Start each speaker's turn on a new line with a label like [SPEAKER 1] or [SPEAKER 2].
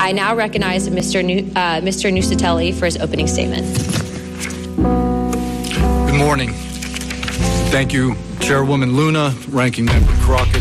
[SPEAKER 1] I now recognize Mr. Nusatelli for his opening statement.
[SPEAKER 2] Good morning. Thank you, Chairwoman Luna, Ranking Member Crockett,